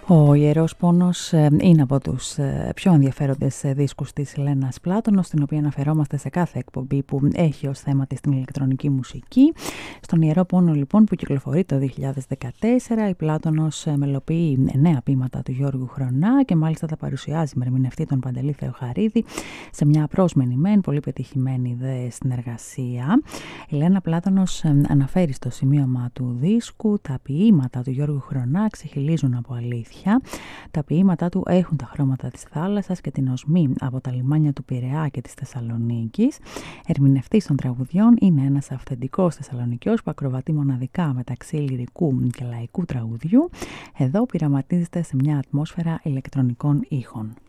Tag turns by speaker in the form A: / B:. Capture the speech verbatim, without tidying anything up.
A: Ο Ιερός Πόνος είναι από τους πιο ενδιαφέροντες δίσκους της Λένας Πλάτωνος, στην οποία αναφερόμαστε σε κάθε εκπομπή που έχει ως θέμα της την ηλεκτρονική μουσική. Στον Ιερό Πόνο λοιπόν, που κυκλοφορεί το δύο χιλιάδες δεκατέσσερα, η Πλάτωνος μελοποιεί νέα ποίηματα του Γιώργου Χρονά και μάλιστα τα παρουσιάζει με ερμηνευτή τον Παντελή Θεοχαρίδη σε μια απρόσμενη μεν, πολύ πετυχημένη δε συνεργασία. Η Λένα Πλάτωνος αναφέρει στο σημείωμα του δίσκου: τα ποίηματα του Γιώργου Χρονά ξεχυλίζουν από αλήθεια. Τα ποίηματά του έχουν τα χρώματα της θάλασσας και την οσμή από τα λιμάνια του Πειραιά και της Θεσσαλονίκης. Ερμηνευτής των τραγουδιών είναι ένας αυθεντικός Θεσσαλονικιός που ακροβατεί μοναδικά μεταξύ λυρικού και λαϊκού τραγουδιού. Εδώ πειραματίζεται σε μια ατμόσφαιρα ηλεκτρονικών ήχων.